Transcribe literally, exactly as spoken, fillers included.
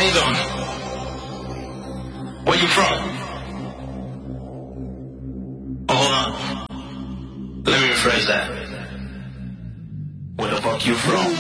you doing? Where you from? Oh, hold on. Let me rephrase that. Where the fuck you from?